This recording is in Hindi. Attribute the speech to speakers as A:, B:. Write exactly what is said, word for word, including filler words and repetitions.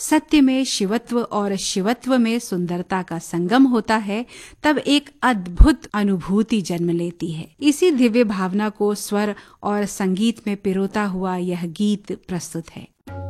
A: सत्य में शिवत्व और शिवत्व में सुंदरता का संगम होता है, तब एक अद्भुत अनुभूति जन्म लेती है। इसी दिव्य भावना को स्वर और संगीत में पिरोता हुआ यह गीत प्रस्तुत है।